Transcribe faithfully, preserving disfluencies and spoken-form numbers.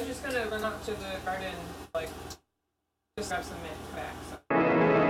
was just gonna run up to the garden, like, just grab some mint back, so.